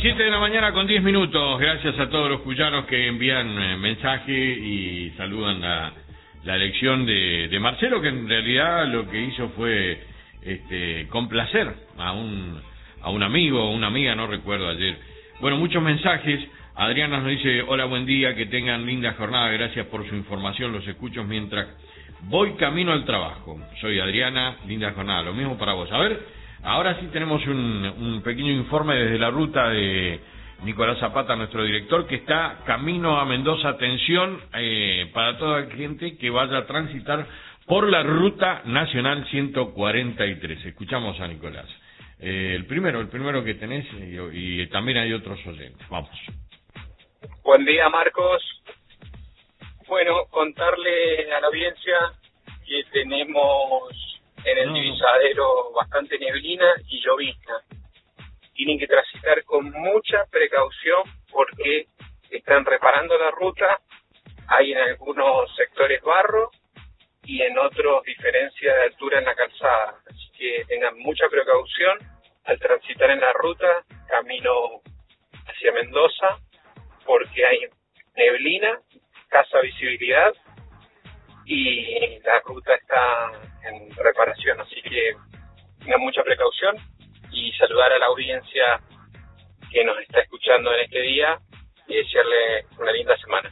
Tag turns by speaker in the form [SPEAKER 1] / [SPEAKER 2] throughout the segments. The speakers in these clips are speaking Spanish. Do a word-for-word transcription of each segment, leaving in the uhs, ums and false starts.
[SPEAKER 1] siete de la mañana con diez minutos. Gracias a todos los cuyanos que envían eh, mensaje y saludan la, la elección de, de Marcelo, que en realidad lo que hizo fue este, complacer a un, a un amigo o una amiga, no recuerdo ayer. Bueno, muchos mensajes. Adriana nos dice: hola, buen día, que tengan linda jornada, gracias por su información, los escucho mientras voy camino al trabajo. Soy Adriana, linda jornada, lo mismo para vos. A ver, ahora sí tenemos un, un pequeño informe desde la ruta de Nicolás Zapata, nuestro director, que está camino a Mendoza. Atención eh, para toda la gente que vaya a transitar por la ruta nacional ciento cuarenta y tres. Escuchamos a Nicolás. Eh, el primero, el primero que tenés, y, y también hay otros oyentes. Vamos.
[SPEAKER 2] Buen día, Marcos. Bueno, contarle a la audiencia que tenemos en el
[SPEAKER 1] no,
[SPEAKER 2] divisadero no. bastante neblina y llovizna. Tienen que transitar con mucha precaución porque están reparando la ruta. Hay en algunos sectores barro y en otros diferencia de altura en la calzada. Así que tengan mucha precaución al transitar en la ruta camino hacia Mendoza, porque hay neblina, escasa visibilidad y la ruta está en reparación, así que tengan mucha precaución y saludar a la audiencia que nos está escuchando en este día y desearle una linda semana.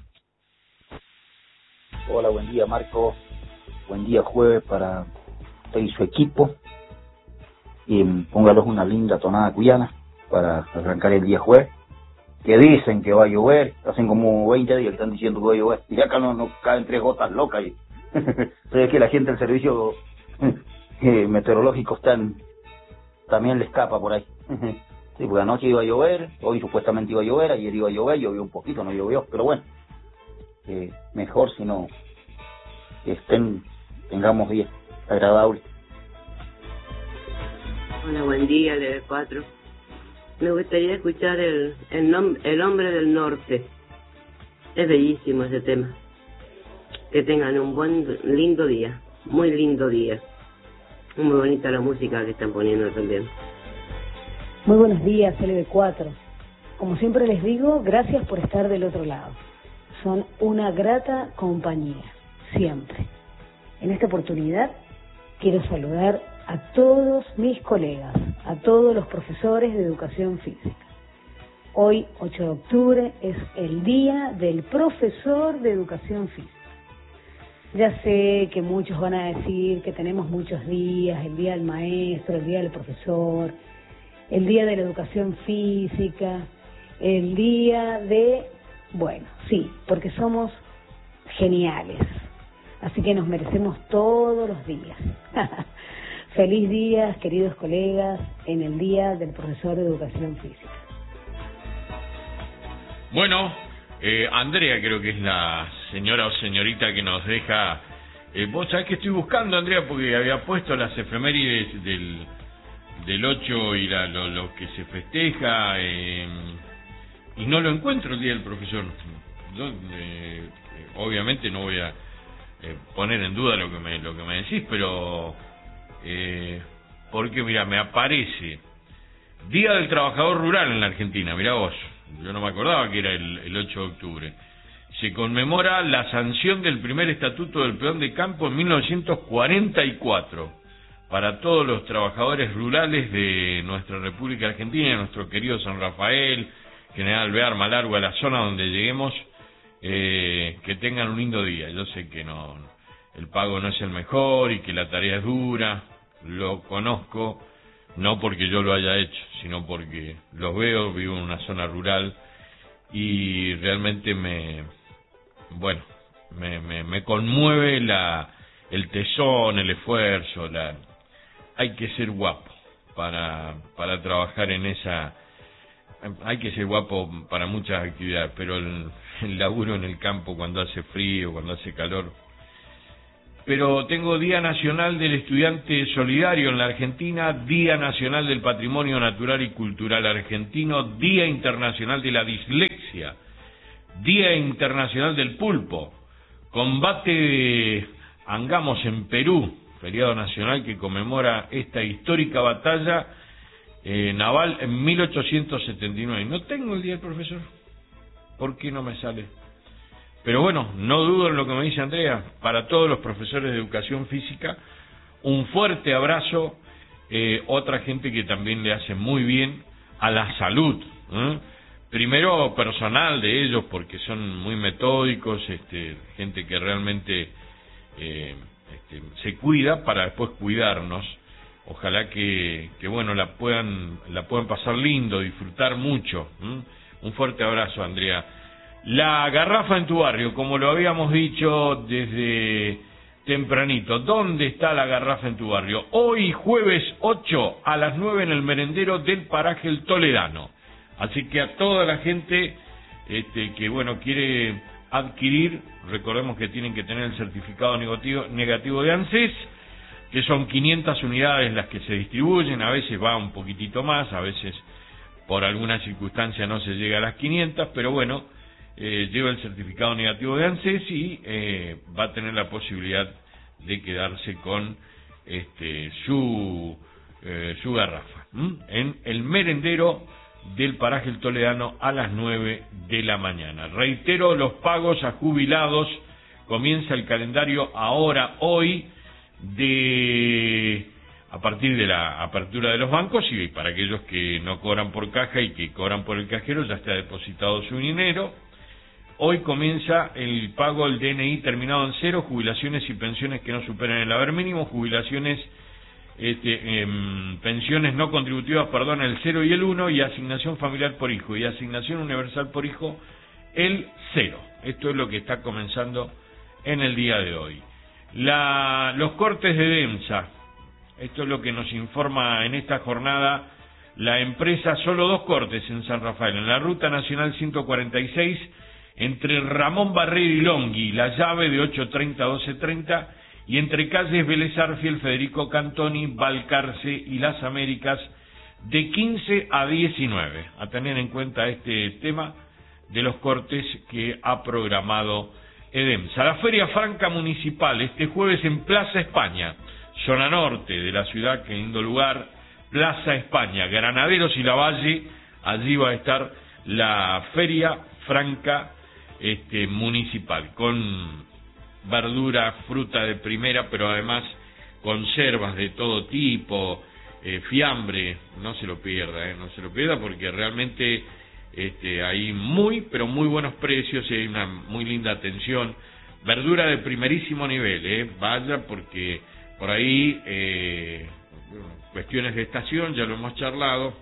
[SPEAKER 3] Hola, buen día, Marco. Buen día, jueves para usted y su equipo. Y póngalos una linda tonada cuyana para arrancar el día jueves. Que dicen que va a llover, hacen como veinte días que están diciendo que va a llover, y acá no, no caen tres gotas locas. Y pero es que la gente del servicio eh, meteorológico están, también le escapa por ahí. Sí, porque anoche iba a llover, hoy supuestamente iba a llover, ayer iba a llover, llovió un poquito, no llovió, pero bueno, eh, mejor si no, que estén, tengamos días agradables.
[SPEAKER 4] Hola, buen día, L B cuatro. Me gustaría escuchar el, el, nom, el hombre del norte. Es bellísimo ese tema. Que tengan un buen, lindo día. Muy lindo día. Muy bonita la música que están poniendo también.
[SPEAKER 5] Muy buenos días, L B cuatro. Como siempre les digo, gracias por estar del otro lado. Son una grata compañía, siempre. En esta oportunidad quiero saludar a todos mis colegas, a todos los profesores de educación física. Hoy, ocho de octubre, es el día del profesor de educación física. Ya sé que muchos van a decir que tenemos muchos días, el día del maestro, el día del profesor, el día de la educación física, el día de... Bueno, sí, porque somos geniales, así que nos merecemos todos los días. Feliz día, queridos colegas, en el Día del Profesor de Educación Física.
[SPEAKER 1] Bueno, eh, Andrea creo que es la señora o señorita que nos deja... Eh, vos sabés que estoy buscando, Andrea, porque había puesto las efemérides del, del ocho y la, lo, lo que se festeja, eh, y no lo encuentro el Día del Profesor. Yo, eh, obviamente no voy a eh, poner en duda lo que me, lo que me decís, pero... Eh, porque mira, me aparece Día del Trabajador Rural en la Argentina. Mirá vos, yo no me acordaba que era el, el ocho de octubre. Se conmemora la sanción del primer estatuto del peón de campo en mil novecientos cuarenta y cuatro para todos los trabajadores rurales de nuestra República Argentina, nuestro querido San Rafael, General Bear, Malargüe, a la zona donde lleguemos, eh, que tengan un lindo día. Yo sé que no, el pago no es el mejor y que la tarea es dura, lo conozco, no porque yo lo haya hecho, sino porque los veo, vivo en una zona rural y realmente me, bueno, me, me, me conmueve la, el tesón, el esfuerzo, la, hay que ser guapo para, para trabajar en esa, hay que ser guapo para muchas actividades, pero el, el laburo en el campo cuando hace frío, cuando hace calor. Pero tengo Día Nacional del Estudiante Solidario en la Argentina, Día Nacional del Patrimonio Natural y Cultural Argentino, Día Internacional de la Dislexia, Día Internacional del Pulpo, Combate de Angamos en Perú, feriado nacional que conmemora esta histórica batalla eh, naval en mil ochocientos setenta y nueve. No tengo el día del profesor. ¿Por qué no me sale? Pero bueno, no dudo en lo que me dice Andrea. Para todos los profesores de educación física, un fuerte abrazo. Eh, otra gente que también le hace muy bien a la salud, ¿eh? Primero personal de ellos, porque son muy metódicos, este, gente que realmente eh, este, se cuida para después cuidarnos. Ojalá que, que bueno, la puedan, la puedan pasar lindo, disfrutar mucho. ¿eh? Un fuerte abrazo, Andrea. La garrafa en tu barrio, como lo habíamos dicho desde tempranito. ¿Dónde está la garrafa en tu barrio? Hoy jueves ocho a las nueve en el merendero del paraje El Toledano. Así que a toda la gente este, que bueno quiere adquirir, recordemos que tienen que tener el certificado negativo, negativo de ANSES, que son quinientas unidades las que se distribuyen, a veces va un poquitito más, a veces por alguna circunstancia no se llega a las quinientas, pero bueno, eh, lleva el certificado negativo de ANSES y eh, va a tener la posibilidad de quedarse con este, su, eh, su garrafa, ¿m? en el merendero del paraje El Toledano a las nueve de la mañana. Reitero, los pagos a jubilados, comienza el calendario ahora, hoy, de a partir de la apertura de los bancos, y para aquellos que no cobran por caja y que cobran por el cajero, ya está depositado su dinero. Hoy comienza el pago del D N I terminado en cero, jubilaciones y pensiones que no superen el haber mínimo, jubilaciones, este, eh, pensiones no contributivas, perdón, el cero y el uno, y asignación familiar por hijo, y asignación universal por hijo, el cero. Esto es lo que está comenzando en el día de hoy. La, los cortes de DEMSA, esto es lo que nos informa en esta jornada la empresa. Solo dos cortes en San Rafael, en la Ruta Nacional ciento cuarenta y seis, entre Ramón Barrero y Longhi, La Llave de ocho treinta a doce treinta, y entre calles Vélez Arfiel, Federico Cantoni, Balcarce y Las Américas, de quince a diecinueve. A tener en cuenta este tema de los cortes que ha programado EDEMSA. La Feria Franca Municipal, este jueves en Plaza España, zona norte de la ciudad, que lindo lugar, Plaza España, Granaderos y Lavalle, allí va a estar la Feria Franca este, Municipal, con verdura, fruta de primera, pero además conservas de todo tipo, eh, fiambre, no se lo pierda, eh, no se lo pierda, porque realmente este, hay muy, pero muy buenos precios y hay una muy linda atención. Verdura de primerísimo nivel, eh, vaya, porque por ahí eh, cuestiones de estación, ya lo hemos charlado,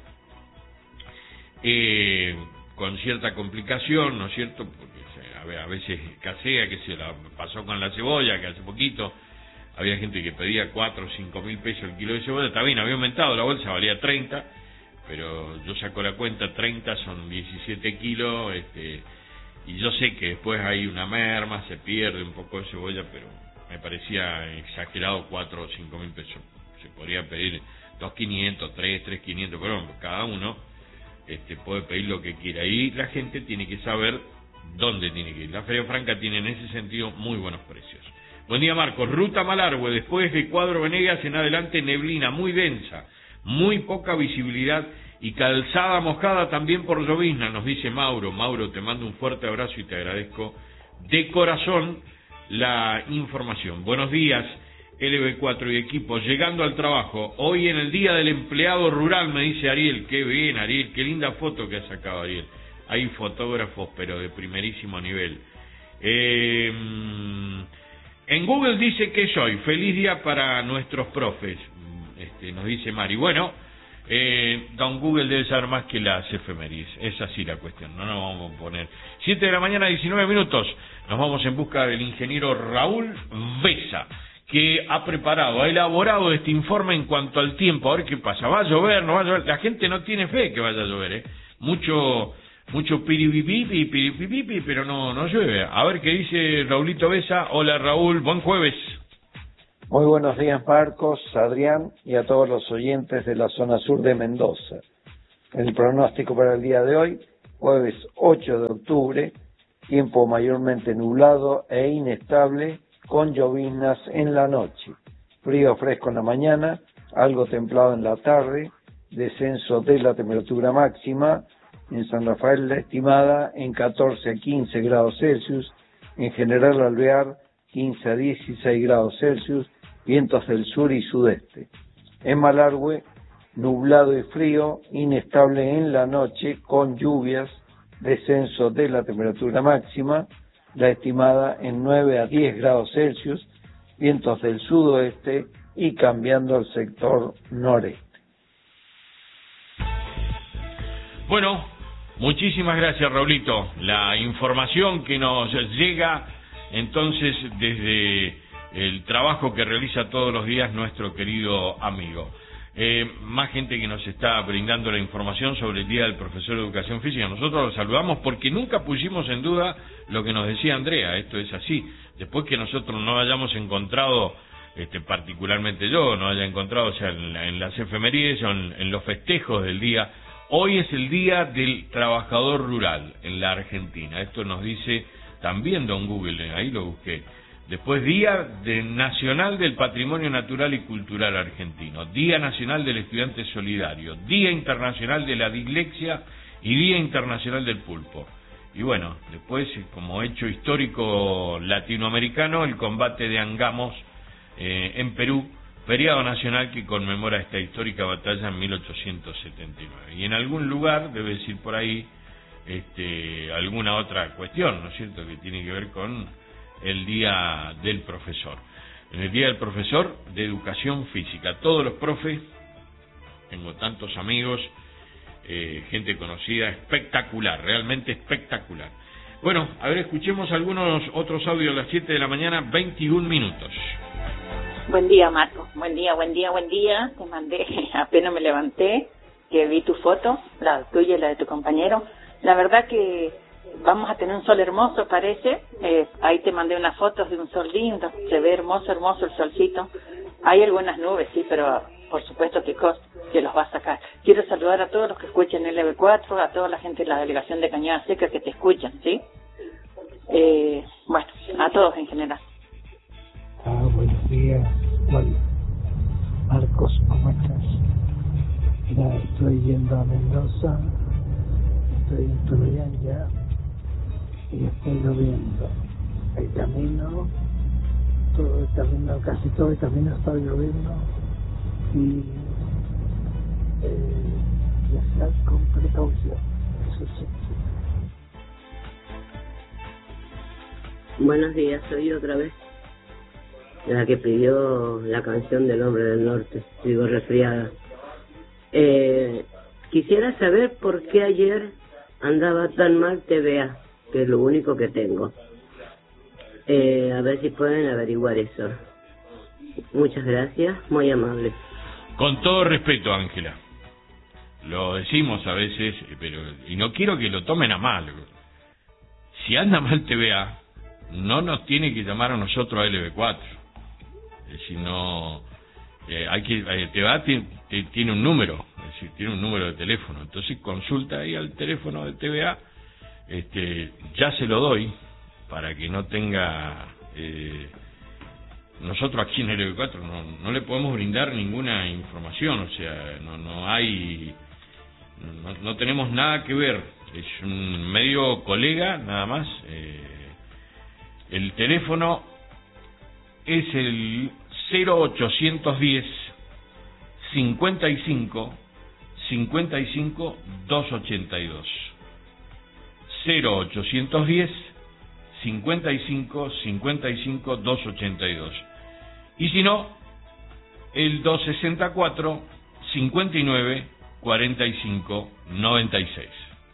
[SPEAKER 1] eh, con cierta complicación, ¿no es cierto? Porque a veces escasea, que se la pasó con la cebolla, que hace poquito había gente que pedía cuatro o cinco mil pesos el kilo de cebolla. Está bien, había aumentado, la bolsa valía treinta, pero yo saco la cuenta, treinta son diecisiete kilos, este, y yo sé que después hay una merma, se pierde un poco de cebolla, pero me parecía exagerado cuatro o cinco mil pesos. Se podría pedir dos quinientos, tres, tres quinientos, pero bueno, cada uno este, puede pedir lo que quiera, y la gente tiene que saber dónde tiene que ir. La Feria Franca tiene en ese sentido muy buenos precios. Buen día, Marcos. Ruta Malargüe, después de Cuadro Venegas en adelante, neblina muy densa, muy poca visibilidad y calzada mojada también por llovizna, nos dice Mauro. Mauro, te mando un fuerte abrazo y te agradezco de corazón la información. Buenos días, L B cuatro y equipo, llegando al trabajo. Hoy en el Día del Empleado Rural, me dice Ariel. Qué bien, Ariel, qué linda foto que ha sacado Ariel. Hay fotógrafos, pero de primerísimo nivel. Eh, en Google dice que soy. Feliz día para nuestros profes, este, nos dice Mari. Bueno, eh, don Google debe saber más que las efemérides. Es así la cuestión, no nos vamos a poner. siete de la mañana, diecinueve minutos. Nos vamos en busca del ingeniero Raúl Besa, que ha preparado, ha elaborado este informe en cuanto al tiempo. A ver qué pasa. ¿Va a llover? ¿No va a llover? La gente no tiene fe que vaya a llover, ¿eh? Mucho... Mucho piripipipi, piripipipi, pero no, no llueve. A ver qué dice Raulito Besa. Hola Raúl, buen jueves.
[SPEAKER 6] Muy buenos días, Marcos, Adrián y a todos los oyentes de la zona sur de Mendoza. El pronóstico para el día de hoy, jueves ocho de octubre, tiempo mayormente nublado e inestable, con lloviznas en la noche. Frío fresco en la mañana, algo templado en la tarde, descenso de la temperatura máxima. En San Rafael la estimada en catorce a quince grados Celsius, en General Alvear quince a dieciséis grados Celsius, vientos del sur y sudeste. En Malargüe, nublado y frío, inestable en la noche con lluvias, descenso de la temperatura máxima, la estimada en nueve a diez grados Celsius, vientos del sudoeste y cambiando al sector noreste.
[SPEAKER 1] Bueno, muchísimas gracias, Raulito. La información que nos llega entonces desde el trabajo que realiza todos los días nuestro querido amigo. Eh, más gente que nos está brindando la información sobre el Día del Profesor de Educación Física. Nosotros los saludamos porque nunca pusimos en duda lo que nos decía Andrea. Esto es así. Después que nosotros no hayamos encontrado, este, particularmente yo, no haya encontrado, o sea, en, la, en las efemérides o en, en los festejos del día, hoy es el Día del Trabajador Rural en la Argentina. Esto nos dice también don Google, ahí lo busqué. Después, Día de Nacional del Patrimonio Natural y Cultural Argentino, Día Nacional del Estudiante Solidario, Día Internacional de la Dislexia y Día Internacional del Pulpo. Y bueno, después, como hecho histórico latinoamericano, el combate de Angamos eh, en Perú, feriado nacional que conmemora esta histórica batalla en mil ochocientos setenta y nueve. Y en algún lugar, debe decir por ahí, este, alguna otra cuestión, ¿no es cierto?, que tiene que ver con el Día del Profesor. En el Día del Profesor de Educación Física, todos los profes, tengo tantos amigos, eh, gente conocida, espectacular, realmente espectacular. Bueno, a ver, escuchemos algunos otros audios a las siete de la mañana, veintiún minutos.
[SPEAKER 7] Buen día, Marco, buen día, buen día, buen día. Te mandé, apenas me levanté, que vi tu foto, la tuya y la de tu compañero. La verdad que vamos a tener un sol hermoso, parece. Eh, ahí te mandé unas fotos de un sol lindo. Se ve hermoso, hermoso el solcito. Hay algunas nubes, sí, pero por supuesto que, que los va a sacar. Quiero saludar a todos los que escuchan el L B cuatro, a toda la gente de la delegación de Cañada Seca que te escuchan, ¿sí? Eh, bueno, a todos en general.
[SPEAKER 8] Ah, buenos días. Hola. Marcos, ¿cómo estás? Mira, estoy yendo a Mendoza. Estoy en Turrián ya. Y estoy lloviendo. El camino, todo el camino, casi todo el camino está lloviendo. Y eh, viajar con precaución. Eso sí.
[SPEAKER 4] Buenos días, soy otra vez la que pidió la canción del Hombre del Norte. Digo, resfriada. Eh, quisiera saber por qué ayer andaba tan mal T V A, que es lo único que tengo. Eh, a ver si pueden averiguar eso. Muchas gracias, muy amable.
[SPEAKER 1] Con todo respeto, Ángela, lo decimos a veces, pero y no quiero que lo tomen a mal. Si anda mal T V A, no nos tiene que llamar a nosotros a L B cuatro. Si no, eh, hay que eh, T V A tiene, tiene un número, es decir, tiene un número de teléfono. Entonces consulta ahí al teléfono de T V A. Este, ya se lo doy para que no tenga. Eh, nosotros aquí en L B cuatro no, no le podemos brindar ninguna información, o sea, no, no hay, no, no tenemos nada que ver. Es un medio colega nada más. Eh, el teléfono es el cero ochocientos diez cincuenta y cinco cincuenta y cinco doscientos ochenta y dos. cero ochocientos diez cincuenta y cinco cincuenta y cinco doscientos ochenta y dos. Y si no, el doscientos sesenta y cuatro cincuenta y nueve cuarenta y cinco noventa y seis.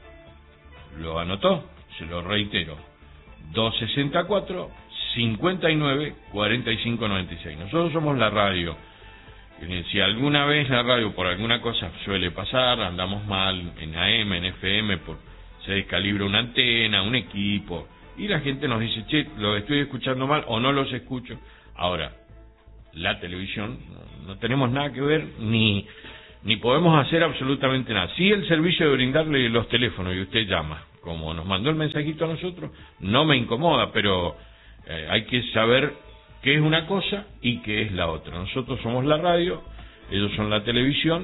[SPEAKER 1] ¿Lo anotó? Se lo reitero. doscientos sesenta y cuatro cincuenta y nueve cuarenta y cinco noventa y seis. Nosotros somos la radio. Si alguna vez la radio por alguna cosa suele pasar, andamos mal en A M, en F M, por, se descalibra una antena, un equipo, y la gente nos dice, che, lo estoy escuchando mal o no los escucho. Ahora, la televisión, no, no tenemos nada que ver, ni, ni podemos hacer absolutamente nada. Sí, el servicio de brindarle los teléfonos y usted llama, como nos mandó el mensajito a nosotros, no me incomoda, pero eh, hay que saber qué es una cosa y qué es la otra. Nosotros somos la radio, ellos son la televisión,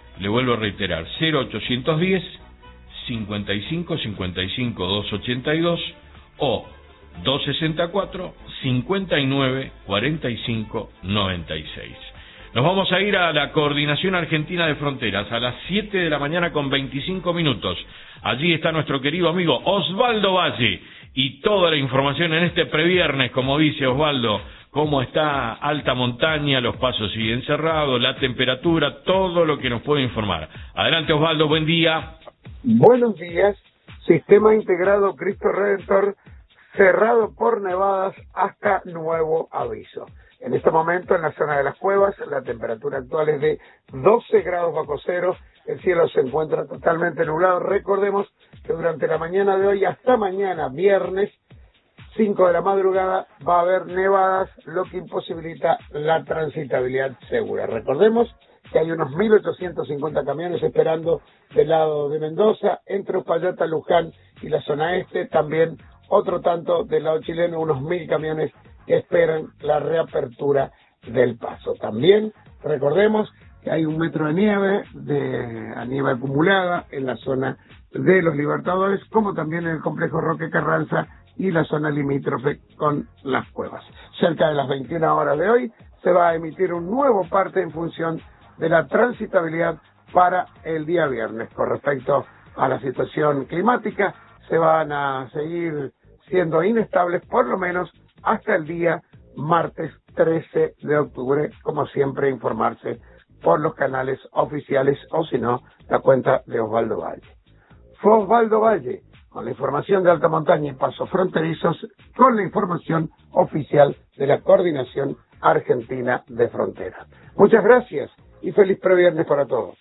[SPEAKER 1] Le vuelvo a reiterar, cero ochocientos diez, cincuenta y cinco, cincuenta y cinco, doscientos ochenta y dos o doscientos sesenta y cuatro, cincuenta y nueve, cuarenta y cinco, noventa y seis. Nos vamos a ir a la Coordinación Argentina de Fronteras a las siete de la mañana con veinticinco minutos. Allí está nuestro querido amigo Osvaldo Valle y toda la información en este previernes, como dice Osvaldo, cómo está alta montaña, los pasos siguen cerrados, la temperatura, todo lo que nos puede informar. Adelante Osvaldo, buen día.
[SPEAKER 9] Buenos días. Sistema integrado Cristo Redentor cerrado por nevadas hasta nuevo aviso. En este momento en la zona de las cuevas la temperatura actual es de doce grados bajo cero, el cielo se encuentra totalmente nublado. Recordemos que durante la mañana de hoy hasta mañana viernes cinco de la madrugada va a haber nevadas, lo que imposibilita la transitabilidad segura. Recordemos que hay unos mil ochocientos cincuenta camiones esperando del lado de Mendoza, entre Uspallata, Luján y la zona este, también otro tanto del lado chileno, unos mil camiones que esperan la reapertura del paso. También recordemos que hay un metro de nieve, de a nieve acumulada en la zona de los Libertadores, como también en el complejo Roque Carranza y la zona limítrofe con las cuevas. Cerca de las veintiuna horas de hoy se va a emitir un nuevo parte en función de la transitabilidad para el día viernes. Con respecto a la situación climática, se van a seguir siendo inestables por lo menos hasta el día martes trece de octubre, como siempre informarse por los canales oficiales o si no, la cuenta de Osvaldo Valle. Fue Osvaldo Valle con la información de alta montaña y pasos fronterizos, con la información oficial de la Coordinación Argentina de Fronteras. Muchas gracias y feliz previernes para todos.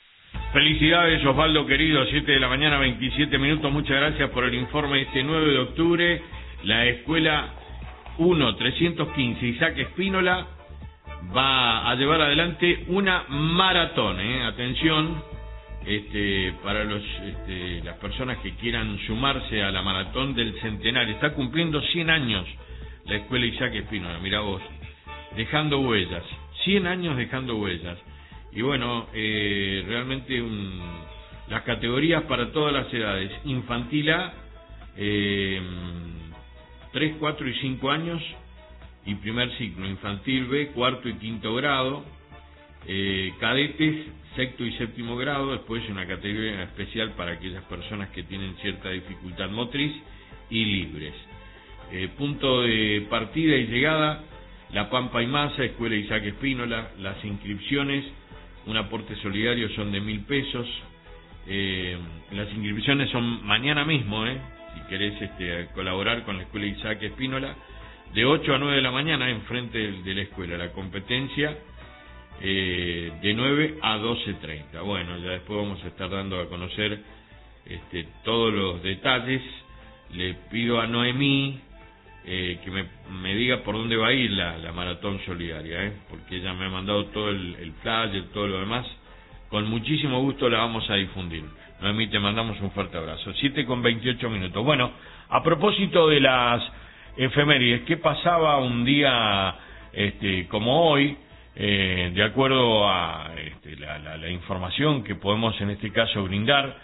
[SPEAKER 1] Felicidades Osvaldo querido, siete de la mañana, veintisiete minutos, muchas gracias por el informe de este nueve de octubre. La escuela uno trescientos quince Isaac Espínola va a llevar adelante una maratón, ¿eh? Atención, este, para los, este, las personas que quieran sumarse a la maratón del centenario. Está cumpliendo cien años la escuela Isaac Espínola, mirá vos, dejando huellas, cien años dejando huellas. Y bueno, eh, realmente un, las categorías para todas las edades, infantil A, eh, tres, cuatro y cinco años, y primer ciclo, infantil B, cuarto y quinto grado, eh, cadetes, sexto y séptimo grado, después una categoría especial para aquellas personas que tienen cierta dificultad motriz, y libres. Eh, punto de partida y llegada, La Pampa y Masa, Escuela Isaac Espínola. Las inscripciones, un aporte solidario, son de mil pesos. Eh, las inscripciones son mañana mismo, eh, si querés este, colaborar con la Escuela Isaac Espínola, de ocho a nueve de la mañana, enfrente de, de la escuela. La competencia eh, de nueve a doce treinta. Bueno, ya después vamos a estar dando a conocer este, todos los detalles. Le pido a Noemí eh, que me, me diga por dónde va a ir la, la maratón solidaria, eh, porque ella me ha mandado todo el, el flyer, todo lo demás. Con muchísimo gusto la vamos a difundir. Noemí, te mandamos un fuerte abrazo. siete con veintiocho minutos. Bueno, a propósito de las efemérides, ¿qué pasaba un día este, como hoy? Eh, de acuerdo a este, la, la, la información que podemos en este caso brindar,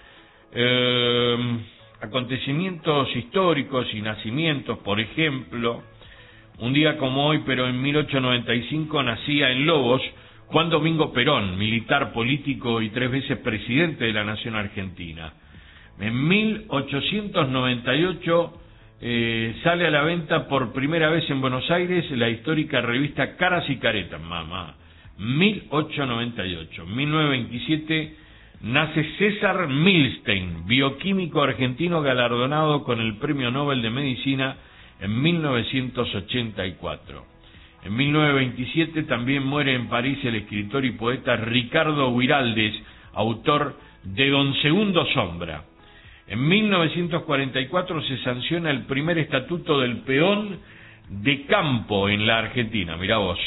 [SPEAKER 1] eh, acontecimientos históricos y nacimientos, por ejemplo, un día como hoy, pero en mil ochocientos noventa y cinco, nacía en Lobos Juan Domingo Perón, militar, político y tres veces presidente de la Nación Argentina. En mil ochocientos noventa y ocho eh, sale a la venta por primera vez en Buenos Aires la histórica revista Caras y Caretas, mamá. mil ochocientos noventa y ocho. En mil novecientos veintisiete nace César Milstein, bioquímico argentino galardonado con el Premio Nobel de Medicina en mil novecientos ochenta y cuatro. En mil novecientos veintisiete también muere en París el escritor y poeta Ricardo Guiraldes, autor de Don Segundo Sombra. En mil novecientos cuarenta y cuatro se sanciona el primer estatuto del peón de campo en la Argentina, mirá vos.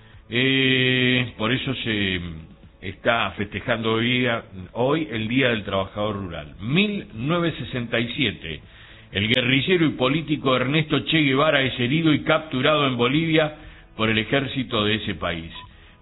[SPEAKER 1] Eh, por eso se está festejando hoy, día, hoy el Día del Trabajador Rural. mil novecientos sesenta y siete, el guerrillero y político Ernesto Che Guevara es herido y capturado en Bolivia por el ejército de ese país.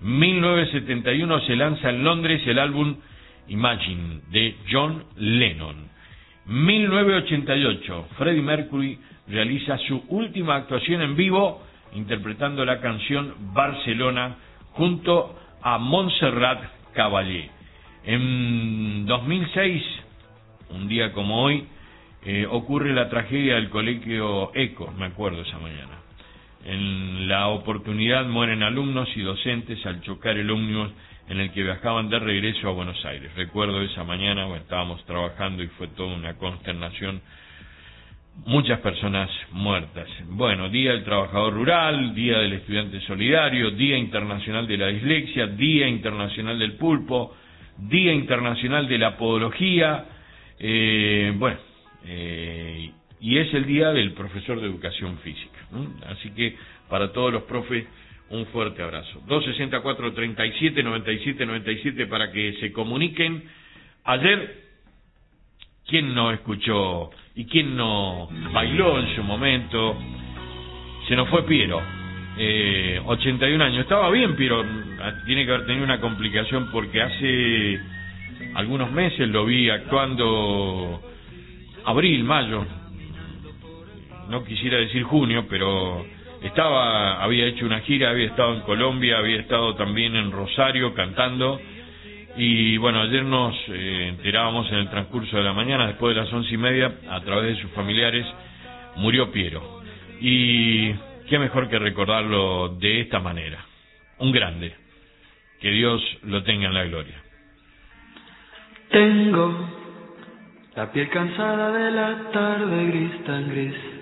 [SPEAKER 1] mil novecientos setenta y uno se lanza en Londres el álbum Imagine de John Lennon. mil novecientos ochenta y ocho, Freddie Mercury realiza su última actuación en vivo interpretando la canción Barcelona junto a Montserrat Caballé. En dos mil seis, un día como hoy, eh, ocurre la tragedia del colegio ECO, me acuerdo esa mañana. En la oportunidad mueren alumnos y docentes al chocar el ómnibus en el que viajaban de regreso a Buenos Aires. Recuerdo esa mañana, bueno, estábamos trabajando y fue toda una consternación. Muchas personas muertas. Bueno, Día del Trabajador Rural, Día del Estudiante Solidario, Día Internacional de la Dislexia, Día Internacional del Pulpo, Día Internacional de la Podología, eh, bueno, eh, y es el Día del Profesor de Educación Física, ¿no? Así que para todos los profes, un fuerte abrazo. dos sesenta y cuatro, treinta y siete, noventa y siete, noventa y siete para que se comuniquen. Ayer, ¿quién no escuchó y quién no bailó en su momento? Se nos fue Piero, eh, ochenta y un años. Estaba bien Piero, tiene que haber tenido una complicación porque hace algunos meses lo vi actuando, abril, mayo, no quisiera decir junio, pero estaba, había hecho una gira, había estado en Colombia, había estado también en Rosario cantando. Y bueno, ayer nos eh, enterábamos en el transcurso de la mañana, después de las once y media, a través de sus familiares, murió Piero. Y qué mejor que recordarlo de esta manera. Un grande. Que Dios lo tenga en la gloria.
[SPEAKER 10] Tengo la piel cansada de la tarde gris tan gris.